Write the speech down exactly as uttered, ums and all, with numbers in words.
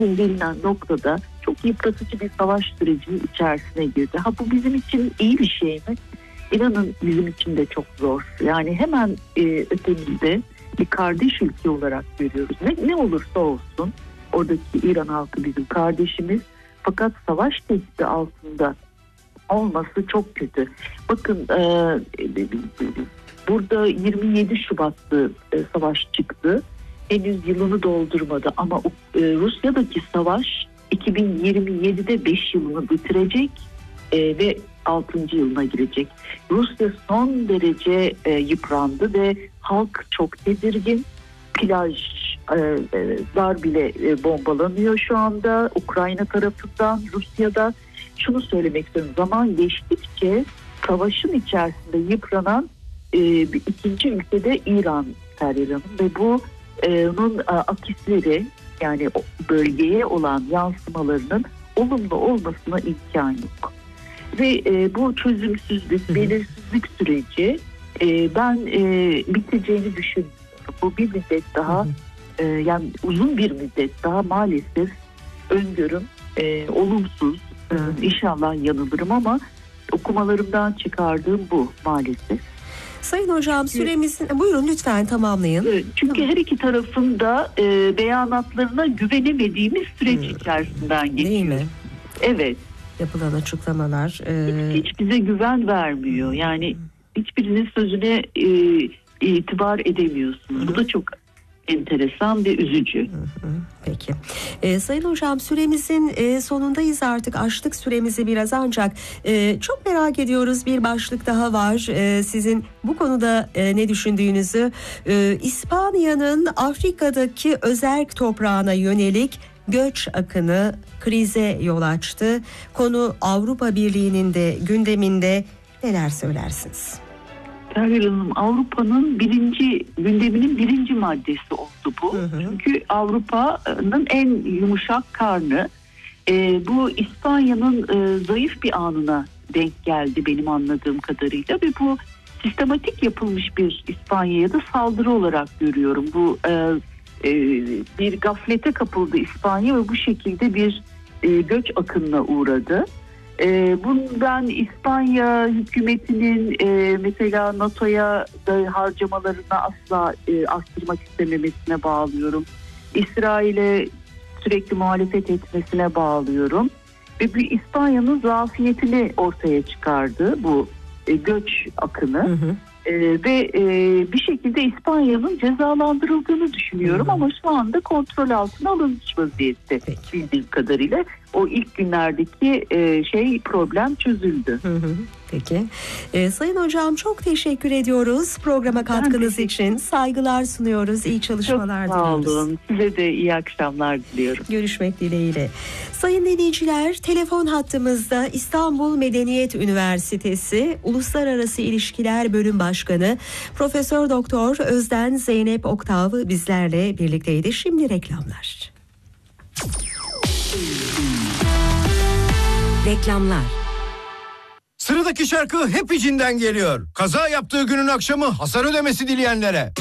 gelinen noktada çok yıpratıcı bir savaş süreci içerisine girdi. Ha bu bizim için iyi bir şey mi? İnanın bizim için de çok zor. Yani hemen e, ötemizde bir kardeş ülke olarak görüyoruz. Ne, ne olursa olsun oradaki İran halkı bizim kardeşimiz. Fakat savaş tehdidi altında olması çok kötü. Bakın e, burada yirmi yedi Şubat'ta e, savaş çıktı. Henüz yılını doldurmadı ama e, Rusya'daki savaş iki bin yirmi yedide beş yılını bitirecek e, ve altıncı yılına girecek. Rusya son derece e, yıprandı ve halk çok tedirgin. Plajlar e, bile e, bombalanıyor şu anda Ukrayna tarafından, Rusya'da. Şunu söylemek istiyorum, zaman geçtikçe savaşın içerisinde yıpranan e, bir ikinci ülkede İran terörünün ve bu onun akisleri, yani bölgeye olan yansımalarının olumlu olmasına imkan yok. Ve e, bu çözümsüzlük, belirsizlik süreci e, ben e, biteceğini düşünmüyorum. Bu bir müddet daha, e, yani uzun bir müddet daha maalesef öngörüm e, olumsuz. E, İnşallah yanılırım ama okumalarımdan çıkardığım bu maalesef. Sayın Hocam süremizin... Buyurun lütfen tamamlayın. Çünkü tamam. Her iki tarafın da e, beyanatlarına güvenemediğimiz süreç hmm. içerisinden geçiyor. Değil mi? Evet. Yapılan açıklamalar. E... Hiç, hiç bize güven vermiyor. Yani hiçbirinin sözüne e, itibar edemiyorsunuz. Hmm. Bu da çok enteresan ve üzücü. Peki. Ee, Sayın Hocam süremizin e, sonundayız artık. Aştık süremizi biraz ancak e, çok merak ediyoruz. Bir başlık daha var. E, sizin bu konuda e, ne düşündüğünüzü. E, İspanya'nın Afrika'daki özerk toprağına yönelik göç akını krize yol açtı. Konu Avrupa Birliği'nin de gündeminde. Neler söylersiniz? Pervin Hanım, Avrupa'nın birinci gündeminin birinci maddesi oldu bu. Hı hı. Çünkü Avrupa'nın en yumuşak karnı e, bu İspanya'nın e, zayıf bir anına denk geldi benim anladığım kadarıyla ve bu sistematik yapılmış bir İspanya'ya da saldırı olarak görüyorum. Bu e, e, bir gaflete kapıldı İspanya ve bu şekilde bir e, göç akınına uğradı. Ee, bunu ben İspanya hükümetinin e, mesela NATO'ya da harcamalarını asla e, arttırmak istememesine bağlıyorum. İsrail'e sürekli muhalefet etmesine bağlıyorum. Ve bir İspanya'nın zafiyetini ortaya çıkardı bu e, göç akını. Hı hı. E, ve e, bir şekilde İspanya'nın cezalandırıldığını düşünüyorum hı hı. ama şu anda kontrol altına alınmış vaziyette. Peki. Bildiğim kadarıyla o ilk günlerdeki e, şey problem çözüldü. Hı hı. Peki. Ee, Sayın Hocam çok teşekkür ediyoruz programa katkınız için. Saygılar sunuyoruz. İyi çalışmalar çok sağ diliyoruz. olun. Size de iyi akşamlar diliyorum. Görüşmek dileğiyle. Sayın dinleyiciler, telefon hattımızda İstanbul Medeniyet Üniversitesi Uluslararası İlişkiler Bölüm Başkanı Profesör Doktor Özden Zeynep Oktav bizlerle birlikteydi. Şimdi reklamlar. Reklamlar. Sıradaki şarkı hep içinden geliyor. Kaza yaptığı günün akşamı hasar ödemesi dileyenlere.